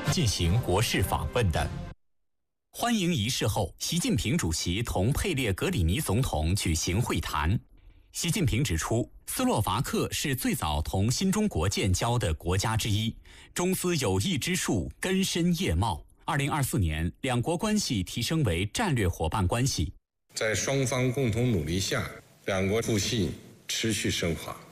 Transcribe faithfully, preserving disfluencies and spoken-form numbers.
进行国事访问的。欢迎仪式后，习近平主席同佩列格里尼总统举行会谈。习近平指出，斯洛伐克是最早同新中国建交的国家之一，中斯友谊之树根深叶茂。二零二四年，两国关系提升为战略伙伴关系。 在双方共同努力下，两国互信持续深化。